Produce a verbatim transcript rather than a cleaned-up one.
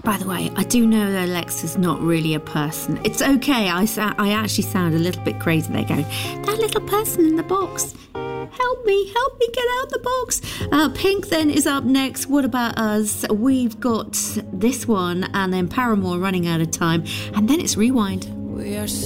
By the way, I do know that Alexa's not really a person. It's okay, I, I actually sound a little bit crazy there going, that little person in the box, help me, help me get out the box. Uh, Pink then is up next. What About Us? We've got this one and then Paramore, Running Out of Time, and then it's Rewind. We are